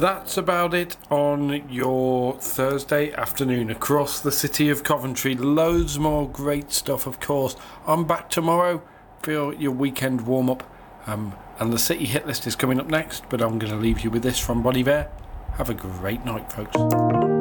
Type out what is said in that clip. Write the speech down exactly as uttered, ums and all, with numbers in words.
that's about it on your Thursday afternoon across the city of Coventry. Loads more great stuff, of course. I'm back tomorrow for your weekend warm-up. Um, and the City Hit List is coming up next, but I'm going to leave you with this from Bon Iver. Have a great night, folks.